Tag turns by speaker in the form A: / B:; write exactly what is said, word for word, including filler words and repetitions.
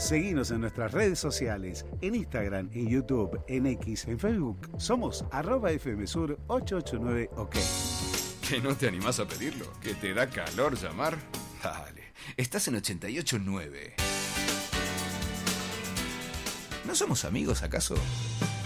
A: Seguinos en nuestras redes sociales, en Instagram, en YouTube, en X, en Facebook. Somos arroba fmsur ocho ocho nueve OK.
B: ¿Que no te animás a pedirlo? ¿Que te da calor llamar? Dale, estás en ochenta y ocho nueve. ¿No somos amigos acaso?